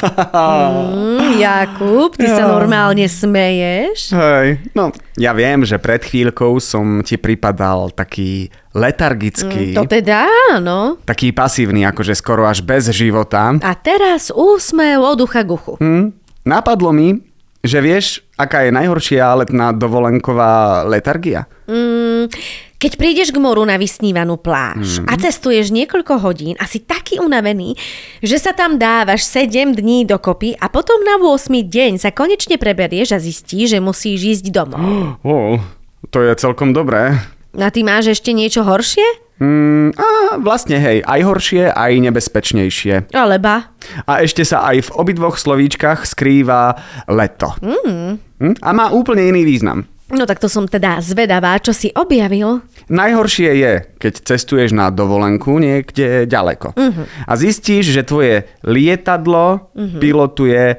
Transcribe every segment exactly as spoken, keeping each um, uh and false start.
mm, Jakub, ty ja. sa normálne smeješ? Hej, no ja viem, že pred chvíľkou som ti pripadal taký letargický. Mm, to teda áno. Taký pasívny, akože skoro až bez života. A teraz úsmev od ucha k uchu. Hm, napadlo mi, že vieš, aká je najhoršia letná dovolenková letargia? Mm, keď prídeš k moru na vysnívanú pláž mm. a cestuješ niekoľko hodín a si taký unavený, že sa tam dávaš sedem dní dokopy a potom na ôsmy deň sa konečne preberieš a zistíš, že musíš ísť domov. Oh, to je celkom dobré. A ty máš ešte niečo horšie? Mm, a vlastne hej, aj horšie, aj nebezpečnejšie. Alebo? A ešte sa aj v obidvoch slovíčkach skrýva leto. Mm. Hm? A má úplne iný význam. No tak to som teda zvedavá, čo si objavil. Najhoršie je, keď cestuješ na dovolenku niekde ďaleko. Uh-huh. A zistíš, že tvoje lietadlo uh-huh. pilotuje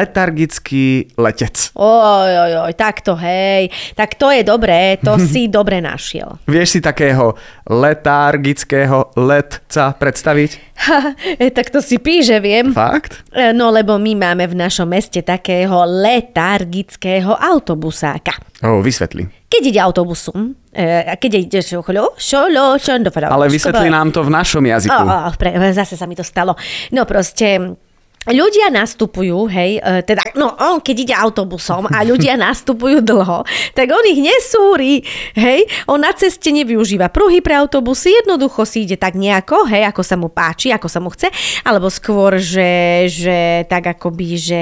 letargický letec. Oj, oj, oj, takto, hej. Tak to je dobré, to si dobre našiel. Vieš si takého letargického letca predstaviť? Ha, tak to si píše, viem. Fakt? No, lebo my máme v našom meste takého letargického autobusáka. Oh, vysvetli. Keď ide autobusom, keď ide šolo, šolo, šolo, ale vysvetli nám to v našom jazyku. Oh, oh, pre, zase sa mi to stalo. No proste... Ľudia nastupujú, hej, teda, no on keď ide autobusom a ľudia nastupujú dlho, tak on ich nesúri, hej, on na ceste nevyužíva pruhy pre autobusy, jednoducho si ide tak nejako, hej, ako sa mu páči, ako sa mu chce, alebo skôr, že, že tak akoby, že,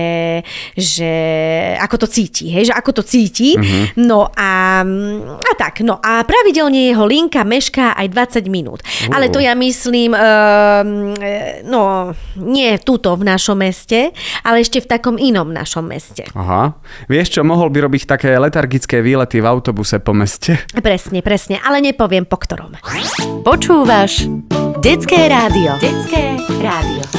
že ako to cíti, hej, že ako to cíti, uh-huh. no a, a tak, no a pravidelne jeho linka mešká aj dvadsať minút, uh. ale to ja myslím, um, no, nie tuto v našom meste, ale ešte v takom inom našom meste. Aha. Vieš čo, mohol by robiť také letargické výlety v autobuse po meste? Presne, presne, ale nepoviem po ktorom. Počúvaš Detské rádio. Detské rádio.